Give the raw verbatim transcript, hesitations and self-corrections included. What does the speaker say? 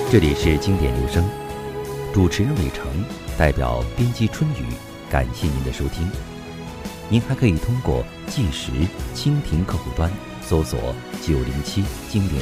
这里是经典留声，主持人伟成，代表编辑春雨，感谢您的收听。您还可以通过计时蜻蜓客户端搜索九零七经典